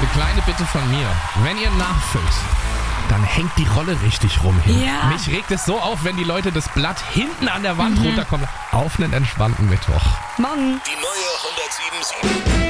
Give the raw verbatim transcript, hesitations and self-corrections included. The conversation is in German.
Eine kleine Bitte von mir. Wenn ihr nachfüllt, dann hängt die Rolle richtig rum hin. Ja. Mich regt es so auf, wenn die Leute das Blatt hinten an der Wand mhm. runterkommen. Auf einen entspannten Mittwoch. Morgen. Die neue hundertsieben Komma sieben.